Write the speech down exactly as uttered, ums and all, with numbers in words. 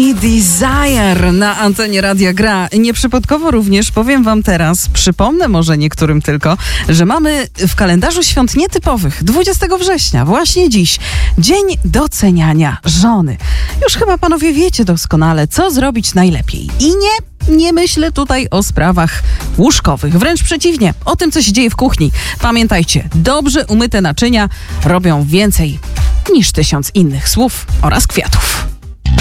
Me Desire na antenie Radia Gra. Nieprzypadkowo również powiem wam teraz, przypomnę może niektórym tylko, że mamy w kalendarzu świąt nietypowych dwudziestego września, właśnie dziś, Dzień Doceniania Żony. Już chyba panowie wiecie doskonale, co zrobić najlepiej. I nie, nie myślę tutaj o sprawach łóżkowych. Wręcz przeciwnie, o tym, co się dzieje w kuchni. Pamiętajcie, dobrze umyte naczynia robią więcej niż tysiąc innych słów oraz kwiatów.